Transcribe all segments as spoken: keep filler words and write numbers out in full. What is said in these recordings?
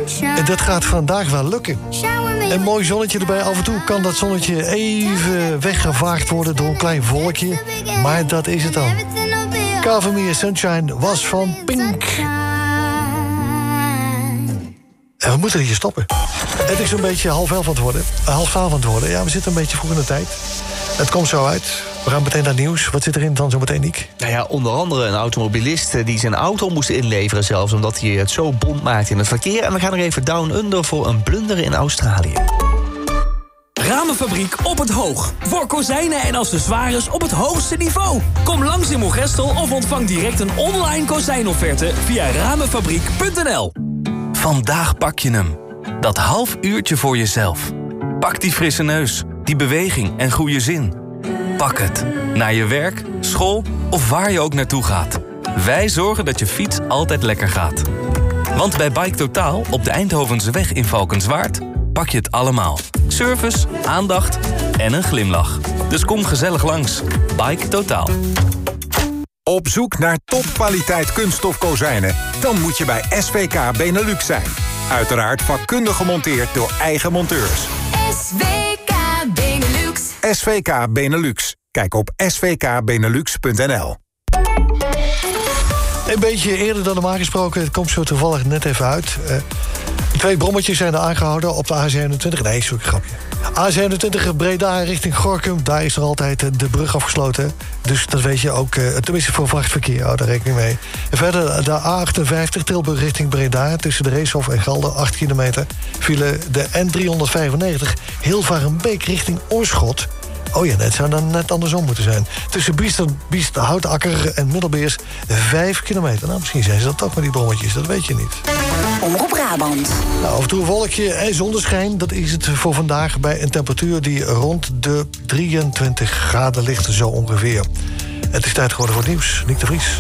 En dat gaat vandaag wel lukken. Een mooi zonnetje erbij. Af en toe kan dat zonnetje even weggevaagd worden door een klein wolkje. Maar dat is het dan. Cover Me a Sunshine was van Pink. En we moeten hier stoppen. Het is een beetje half elf aan het worden. Half twaalf aan het worden. Ja, we zitten een beetje vroeg in de tijd. Het komt zo uit. We gaan meteen naar het nieuws. Wat zit erin dan zo meteen, Niek? Nou ja, onder andere een automobilist die zijn auto moest inleveren zelfs... omdat hij het zo bont maakte in het verkeer. En we gaan er even down under voor een blunder in Australië. Ramenfabriek op het Hoog. Voor kozijnen en accessoires op het hoogste niveau. Kom langs in Moergestel of ontvang direct een online kozijnofferte via ramenfabriek punt n l. Vandaag pak je hem. Dat half uurtje voor jezelf. Pak die frisse neus, die beweging en goede zin. Pak het. Naar je werk, school of waar je ook naartoe gaat. Wij zorgen dat je fiets altijd lekker gaat. Want bij Bike Totaal op de Eindhovense weg in Valkenswaard... pak je het allemaal. Service, aandacht en een glimlach. Dus kom gezellig langs. Bike Totaal. Op zoek naar topkwaliteit kunststof kozijnen? Dan moet je bij S V K Benelux zijn. Uiteraard vakkundig gemonteerd door eigen monteurs. S V K Benelux. S V K Benelux. Kijk op s v k benelux punt n l. Een beetje eerder dan normaal gesproken. Het komt zo toevallig net even uit. Uh, twee brommetjes zijn er aangehouden op de A zevenentwintig. Nee, zo'n grapje. A zevenentwintig Breda richting Gorinchem. Daar is er altijd de brug afgesloten. Dus dat weet je ook, uh, tenminste voor vrachtverkeer. Hou daar rekening mee. En verder de A achtenvijftig Tilburg richting Breda. Tussen de Reeshof en Gelder, acht kilometer. Vielen de N driehonderdvijfennegentig Hilvarenbeek richting Oorschot. Oh ja, het zou dan net andersom moeten zijn. Tussen Biester, Biester, Houtakker en Middelbeers vijf kilometer. Nou, misschien zijn ze dat toch met die brommetjes, dat weet je niet. Omroep Brabant. Nou, af en toe een wolkje en zonneschijn, dat is het voor vandaag... bij een temperatuur die rond de drieëntwintig graden ligt, zo ongeveer. Het is tijd geworden voor het nieuws. Nick de Vries.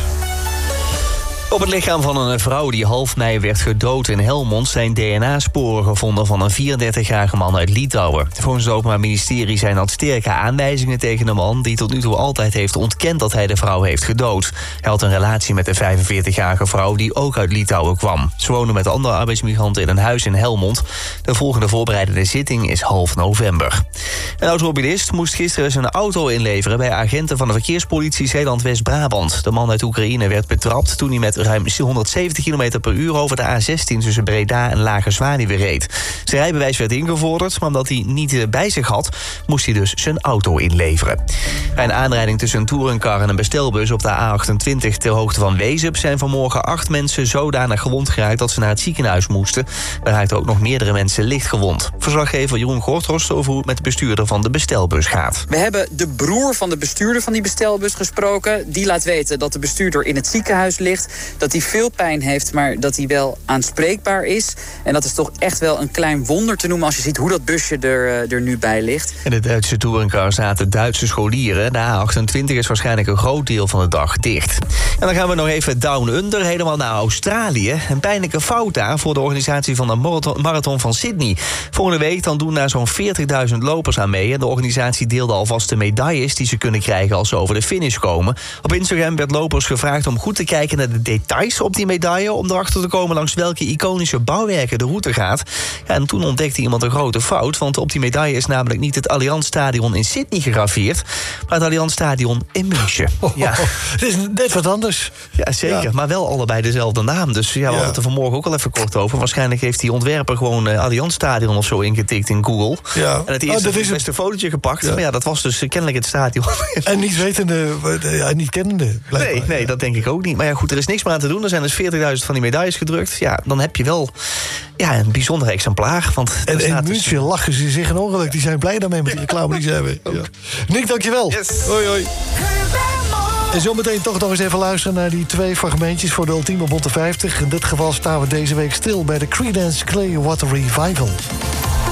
Op het lichaam van een vrouw die half mei werd gedood in Helmond... zijn D N A-sporen gevonden van een vierendertigjarige man uit Litouwen. Volgens het Openbaar Ministerie zijn dat sterke aanwijzingen tegen de man... die tot nu toe altijd heeft ontkend dat hij de vrouw heeft gedood. Hij had een relatie met de vijfenveertigjarige vrouw die ook uit Litouwen kwam. Ze woonde met andere arbeidsmigranten in een huis in Helmond. De volgende voorbereidende zitting is half november. Een automobilist moest gisteren zijn auto inleveren... bij agenten van de verkeerspolitie Zeeland-West-Brabant. De man uit Oekraïne werd betrapt toen hij met ruim honderdzeventig kilometer per uur over de A zestien tussen Breda en Lage Zwaluwe reed. Zijn rijbewijs werd ingevorderd, maar omdat hij niet bij zich had, moest hij dus zijn auto inleveren. Bij een aanrijding tussen een touringcar en een bestelbus op de A achtentwintig ter hoogte van Wezep zijn vanmorgen acht mensen zodanig gewond geraakt dat ze naar het ziekenhuis moesten. Er raakten ook nog meerdere mensen licht gewond. Verslaggever Jeroen Gorthorst over hoe het met de bestuurder van de bestelbus gaat. We hebben de broer van de bestuurder van die bestelbus gesproken. Die laat weten dat de bestuurder in het ziekenhuis ligt, dat hij veel pijn heeft, maar dat hij wel aanspreekbaar is. En dat is toch echt wel een klein wonder te noemen als je ziet hoe dat busje er, er nu bij ligt. In de Duitse touringcar zaten Duitse scholieren. De A achtentwintig is waarschijnlijk een groot deel van de dag dicht. En dan gaan we nog even down under, helemaal naar Australië. Een pijnlijke fout daar voor de organisatie van de marathon, marathon van Sydney. Volgende week dan doen daar zo'n veertigduizend lopers aan mee. En de organisatie deelde alvast de medailles die ze kunnen krijgen als ze over de finish komen. Op Instagram werd lopers gevraagd om goed te kijken naar de details op die medaille, om erachter te komen langs welke iconische bouwwerken de route gaat. Ja, en toen ontdekte iemand een grote fout, want op die medaille is namelijk niet het Allianz Stadion in Sydney gegraveerd, maar het Allianz Stadion in München. Oh, ja. Het is net wat anders. Ja, zeker. Ja. Maar wel allebei dezelfde naam. Dus ja, we ja. hadden het er vanmorgen ook al even kort over. Waarschijnlijk heeft die ontwerper gewoon uh, Allianz Stadion of zo ingetikt in Google. Ja. En het eerste oh, dat is het beste fotootje gepakt. Ja. Maar ja, dat was dus kennelijk het stadion. En niet wetende, ja, niet kennende. Blijkbaar. Nee, nee, dat denk ik ook niet. Maar ja, goed, er is niks meer aan te doen. Er zijn dus veertigduizend van die medailles gedrukt. Ja, dan heb je wel ja, een bijzonder exemplaar. Want en in dus... München lachen ze zich een ongeluk. Die zijn blij daarmee met die reclame die ze hebben. Ja. Nick, dankjewel. Yes. Hoi, hoi. En zometeen toch nog eens even luisteren naar die twee fragmentjes voor de ultieme Bonte vijftig. In dit geval staan we deze week stil bij de Creedence Clearwater Revival.